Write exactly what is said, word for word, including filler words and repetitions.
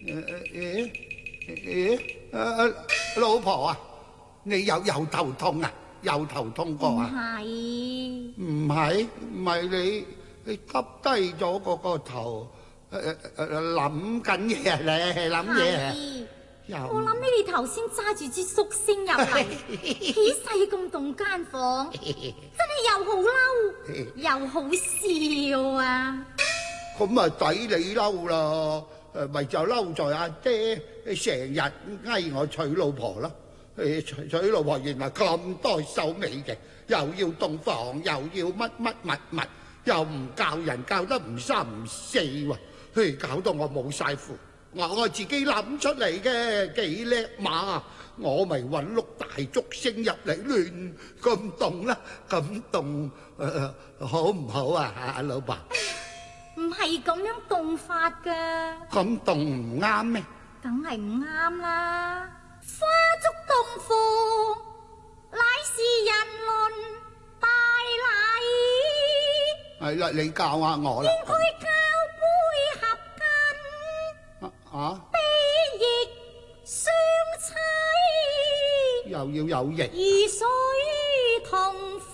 咦咦，誒老婆啊，你有有頭痛啊？有頭痛過啊？ 唔係， 唔係唔係你你耷低咗嗰個頭，誒誒誒諗緊嘢啊？你諗嘢啊？ 我諗起你頭先揸住支縮星入嚟，起勢咁動間房，真係又好嬲又好笑啊！ 咁啊抵你嬲啦，誒咪就嬲在阿姐成日嗌我娶老婆啦。誒娶娶老婆原來咁多手尾嘅，又要洞房，又要乜乜物物，又唔教人教得唔三唔四喎，嘿搞到我冇晒符。我我自己諗出嚟嘅，幾叻馬，我咪揾碌大竹升入嚟亂咁動啦，咁動誒好唔好啊？阿老婆， 唔係咁樣動法噶， 咁動唔啱咩？ 梗係唔啱啦！花燭洞房，乃是人倫大禮， 係啦，你教下我啦。 應該交杯合卺。 啊！ 悲亦相妻， 又要有型， 兒水同